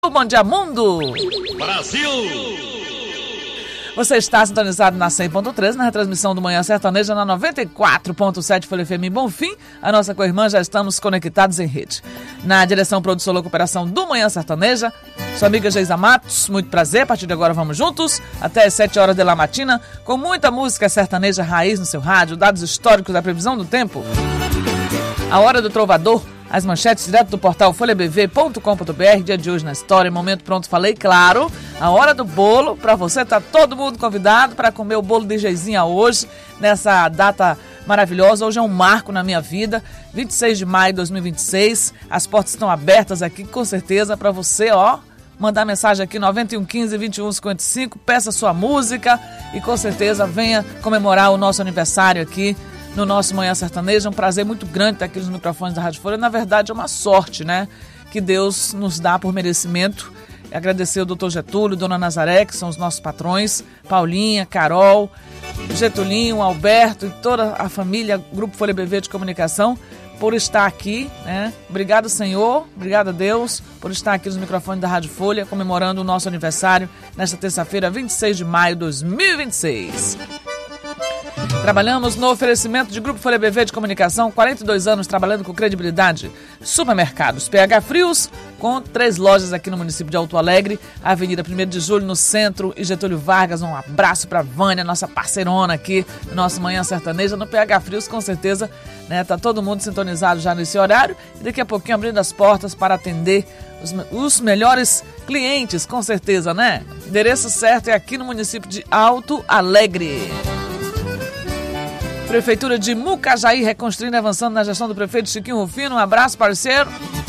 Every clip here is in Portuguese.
Bom dia, mundo! Brasil! Você está sintonizado na 100.3, na retransmissão do Manhã Sertaneja, na 94.7 Folha FM em Bonfim. A nossa co-irmã, já estamos conectados em rede. Na direção, produção e cooperação do Manhã Sertaneja, sua amiga Geisa Matos, muito prazer. A partir de agora vamos juntos, até as 7 horas da matina, com muita música sertaneja raiz no seu rádio, dados históricos da previsão do tempo. A Hora do Trovador, as manchetes direto do portal folhabv.com.br, dia de hoje na história, momento pronto, falei, claro, a hora do bolo, para você, tá todo mundo convidado para comer o bolo de Geizinha hoje, nessa data maravilhosa. Hoje é um marco na minha vida, 26 de maio de 2026, as portas estão abertas aqui, com certeza, para você, mandar mensagem aqui, 9115-2155, peça sua música e com certeza venha comemorar o nosso aniversário aqui, no nosso Manhã Sertaneja. É um prazer muito grande estar aqui nos microfones da Rádio Folha. Na verdade, é uma sorte, né? Que Deus nos dá por merecimento. Agradecer ao doutor Getúlio, dona Nazaré, que são os nossos patrões, Paulinha, Carol, Getulinho, Alberto e toda a família, Grupo Folha BV de Comunicação, por estar aqui, né? Obrigado, Senhor, obrigado a Deus por estar aqui nos microfones da Rádio Folha, comemorando o nosso aniversário nesta terça-feira, 26 de maio de 2026. Trabalhamos no oferecimento de Grupo Folha BV de Comunicação, 42 anos trabalhando com credibilidade. Supermercados PH Frios, com 3 lojas aqui no município de Alto Alegre, Avenida 1º de Julho, no centro, e Getúlio Vargas. Um abraço para a Vânia, nossa parceirona aqui no nosso Manhã Sertaneja. No PH Frios, com certeza, né, tá todo mundo sintonizado já nesse horário. E daqui a pouquinho abrindo as portas para atender os melhores clientes, com certeza, né? O endereço certo é aqui no município de Alto Alegre. Prefeitura de Mucajaí, reconstruindo e avançando na gestão do prefeito Chiquinho Rufino. Um abraço, parceiro.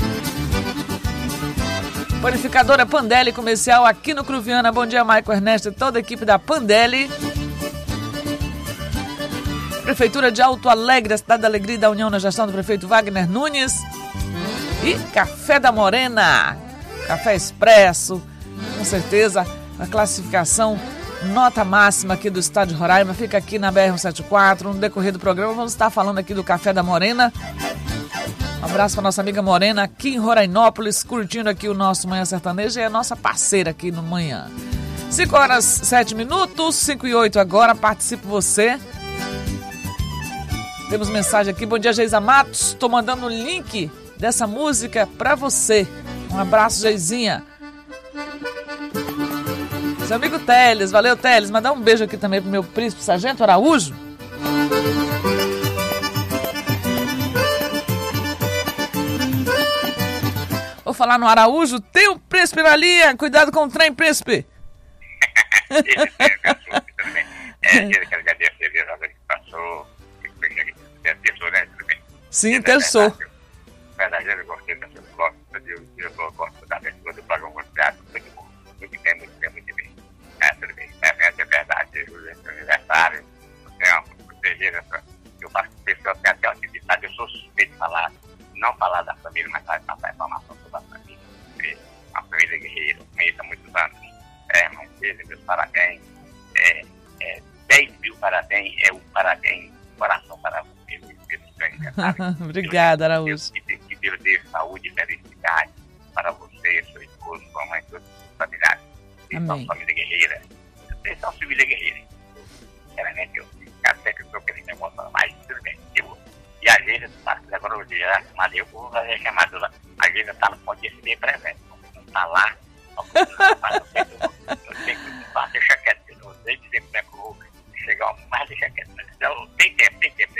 Panificadora Pandelli Comercial aqui no Cruviana. Bom dia, Maico Ernesto e toda a equipe da Pandelli. Prefeitura de Alto Alegre, a cidade da alegria e da união na gestão do prefeito Wagner Nunes. E Café da Morena, café expresso, com certeza a classificação nota máxima aqui do estado de Roraima, fica aqui na BR-174. No decorrer do programa vamos estar falando aqui do Café da Morena. Um abraço para nossa amiga Morena aqui em Rorainópolis, curtindo aqui o nosso Manhã Sertaneja, e é a nossa parceira aqui no Manhã. 5 horas 7 minutos, 5 e 8 agora, participe você. Temos mensagem aqui, bom dia, Geisa Matos, estou mandando o link dessa música para você. Um abraço, Geizinha. Seu amigo Teles, valeu, Teles. Mandar um beijo aqui também pro meu príncipe Sargento Araújo. Vou falar no Araújo, tem um príncipe na linha, cuidado com o trem, príncipe. Sim, terçou. Eu gostei da sua voz, eu gosto da abertura do programa muito bem. Tudo bem. É verdade, o aniversário, eu faço pessoa que até a atividade, eu sou suspeito de falar, não falar da família, mas passar informação sobre a família. Uma família guerreira, conheço há muitos anos. Irmão, meus parabéns. 10 mil parabéns, é o parabéns, coração para você, pelo seu aniversário. Obrigada, Araújo. Que Deus dê saúde e felicidade para você, seu esposo, sua mãe, todos os familiares. Vocês são família guerreira. Vocês são família guerreira. Sinceramente, eu até que eu estou querendo me emocionar, mas tudo bem. E a gente, agora eu já chamada, eu vou fazer a chamada. A gente está no ponto de receber presente. Não está lá. Eu sei que eu faço chaquete. Eu não sei dizer como é que eu vou chegar mais de chaquete. Então, tem tempo.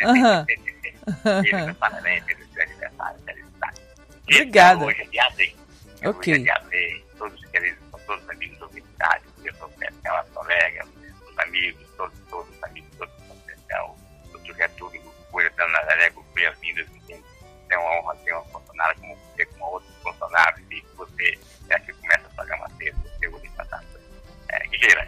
Parabéns pelo seu aniversário. Felicidade. Obrigada. Hoje é dia D. Ok. Hoje é dia D. Todos os amigos do Vitário, eu sou especial, a colega, os amigos, todos os amigos, todos são especial. O doutor Getúlio, o Dona Nazaré, boas-vindas, tem uma honra ter uma funcionária como você, como outros funcionários, e você é que começa a programa cedo, você vou lhe passar. Guerreira,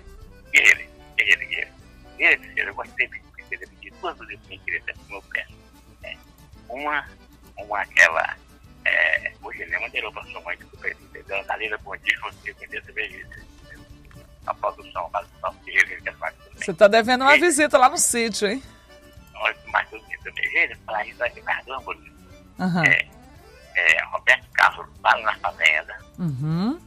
eu gostei de pedir duas coisas que eu queria ter no meu pé. Uma aquela. Hoje nem mandei para sua mãe, desculpa aí, entendeu? Dalila, bom dia, você entendeu? Você veio a produção, Você está devendo uma visita lá no sítio, hein? Olha, mas eu vejo, falar isso aqui mais do hambúrguer. Uhum. Roberto Carlos, lá na fazenda. Uhum.